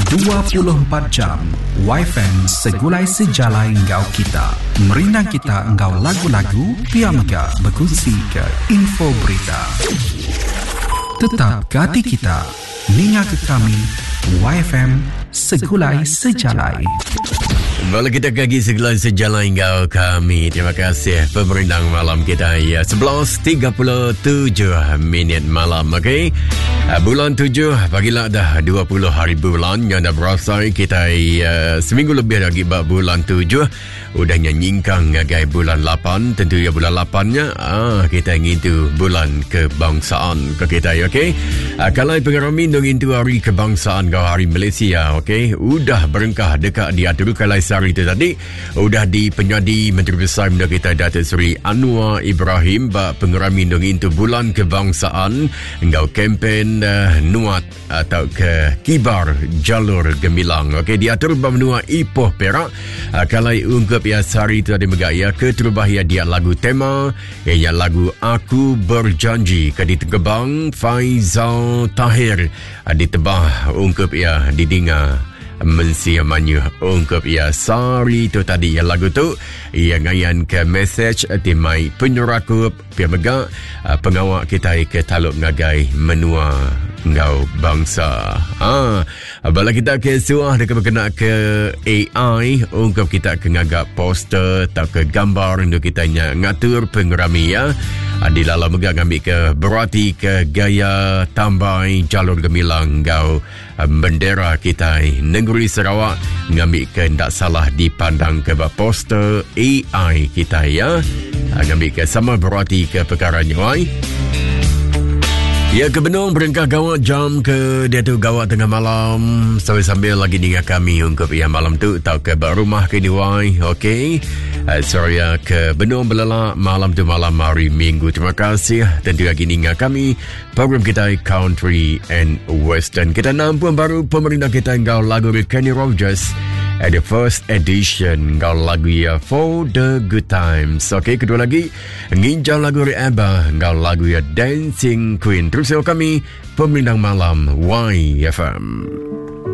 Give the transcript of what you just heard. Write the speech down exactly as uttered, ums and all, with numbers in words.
dua puluh empat jam Y F M segulai sejalai engkau kita. Merinang kita engkau lagu-lagu, pia mega berkongsi ke info berita. Tetap ke hati kita, ninga ke kami, Y F M segulai sejalai. Malah kita kaki segala sejalan engkau kami. Terima kasih pemerintah malam kita ya. sebelas tiga puluh tujuh minit malam. Okey. Uh, bulan tujuh, bagilah dah dua puluh hari bulan yang dah berasa. Kita uh, seminggu lebih lagi bak bulan tujuh. Udahnya nyingkang ngagai bulan lapan. Tentu ya bulan lapannya ah kita ingin tu bulan kebangsaan ke kita ya. Okey. Uh, kalau pengerami dongin tu hari kebangsaan kau hari Malaysia. Okey. Udah berengkah dekat diatur kalau hari itu tadi sudah di penyadi Menteri Besar Muda kita Datuk Seri Anwar Ibrahim bak pengerami dongin tu bulan kebangsaan engkau kempen uh, nuat atau ke kibar jalur gemilang. Okey, diatur bamenua Ipoh Perak uh, kalau ungkap ya hari itu tadi megaya ke terbahaya dia lagu tema ia lagu Aku Berjanji ke ditekebang Faizal Tahir uh, ditebah ungkap ya didinga mensiamannya ungkap ia sari tu tadi yang lagu tu ia ngayan ke message timai penyurakup pia mega pengawak kita ke taluk ngagai menua ngau bangsa. Ah, bala kita ke suah dekat berkena ke A I ungkap kita ke ngagak poster atau ke gambar untuk kita ngatur pengerami ya. Di dalam mega ngambil ke berarti ke gaya tambai jalur gemilang ngau bendera kita negeri Sarawak ngambil ke tak salah dipandang ke poster A I kita ya. Ngambil ke sama berarti ke perkara nyawai. Ya, ke Benung berengkah gawat jam ke dia tu gawat tengah malam sambil-sambil lagi dengan kami ungkap ya malam tu tau ke bak rumah ke diwai. Okey. Uh, sorry ya ke Benung belalak malam tu malam hari Minggu. Terima kasih tentu lagi dengan kami program kita Country and Western. Kita nampuan baru pemerintah kita engkau lagu Kenny Rogers at the first edition engkau lagu ya For the Good Times. Okey, kedua lagi nginjau lagu Abba engkau lagu ya Dancing Queen. Terus kami pemerintah malam Y F M.